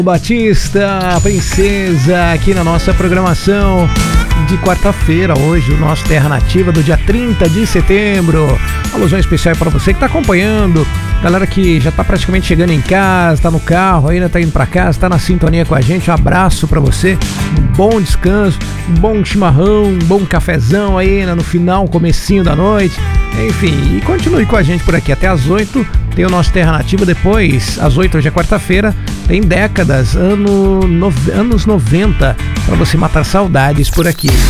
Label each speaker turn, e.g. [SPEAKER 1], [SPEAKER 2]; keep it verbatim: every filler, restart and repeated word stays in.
[SPEAKER 1] Batista, Princesa, aqui na nossa programação de quarta-feira, hoje, o nosso Terra Nativa do dia trinta de setembro. Uma alusão especial para você que está acompanhando, galera que já está praticamente chegando em casa, está no carro, ainda está indo para casa, está na sintonia com a gente. Um abraço para você, um bom descanso, um bom chimarrão, um bom cafezão aí no final, comecinho da noite. Enfim, e continue com a gente por aqui até às oito. Tem o nosso Terra Nativa, depois, às oito, hoje é quarta-feira, tem décadas, ano, no, anos noventa, para você matar saudades por aqui.